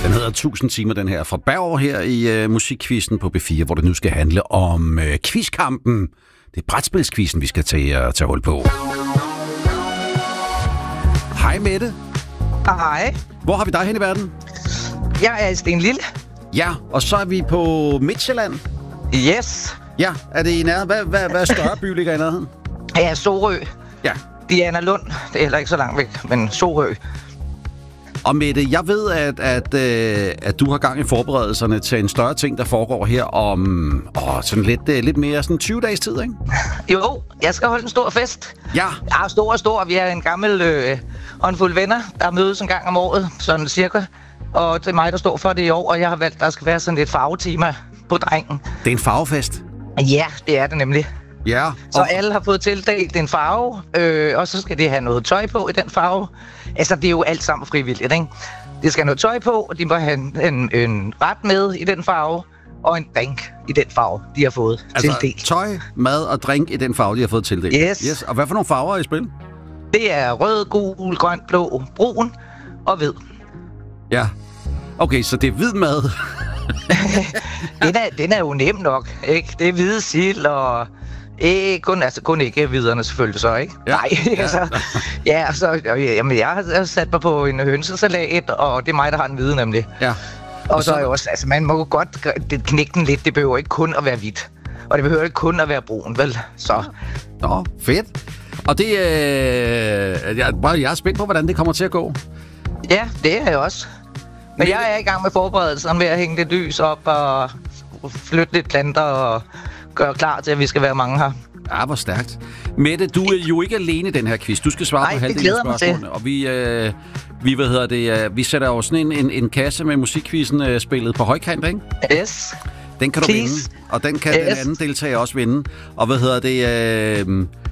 Den hedder 1000 timer, den her fra Berg her i musikquizzen på B4, hvor det nu skal handle om quizkampen. Det er brætspilsquizzen, vi skal tage hul på. Hej Mette. Hej. Hvor har vi dig hen i verden? Jeg er i Stenlille. Ja, og så er vi på Midtjylland. Yes. Ja, er det i nærheden? Hvad større by ligger i nærheden? Ja, Sorø. Ja. Diana Lund. Det er heller ikke så langt væk, men Sorø. Og Mette, jeg ved, at du har gang i forberedelserne til en større ting, der foregår her om sådan lidt mere sådan 20 dages tid, ikke? Jo, jeg skal holde en stor fest. Ja. Ja, stor. Vi er en gammel håndfuld venner, der mødes en gang om året, sådan cirka. Og det er mig, der står for det i år, og jeg har valgt, at der skal være sådan et farvetema på drengen. Det er en farvefest? Ja, det er det nemlig. Ja. Så alle har fået tildelt en farve, og så skal de have noget tøj på i den farve. Altså, det er jo alt sammen frivilligt, ikke? De skal have noget tøj på, og de må have en ret med i den farve, og en drink i den farve, de har fået tildelt. Tøj, mad og drink i den farve, de har fået tildelt? Yes. Og hvad for nogle farver er i spil? Det er rød, gul, grøn, blå, brun og hvid. Ja. Okay, så det er hvid mad. Den er jo nem nok, ikke? Det er hvide sild og kun ikke hviderne selvfølgelig så, ikke? Ja. Nej, altså. Ja, så jamen, jeg har sat mig på en hønsesalat, og det er mig, der har den hvide nemlig. Ja. Og så er jo også, altså man må godt knække den lidt. Det behøver ikke kun at være hvidt. Og det behøver ikke kun at være brun, vel? Så. Nå, fedt. Og det jeg er spændt på, hvordan det kommer til at gå. Ja, det er jeg også. Men jeg er i gang med forberedelserne ved at hænge det lys op og flytte lidt planter og gøre klar til, at vi skal være mange her. Ja, hvor stærkt. Mette, du er jo ikke alene i den her quiz. Du skal svare på halvdelen af spørgsmålene. Og vi sætter jo sådan en kasse med musikquizzen spillet på højkant, ikke? Yes. Den kan du vinde, og den kan den anden deltager også vinde. Og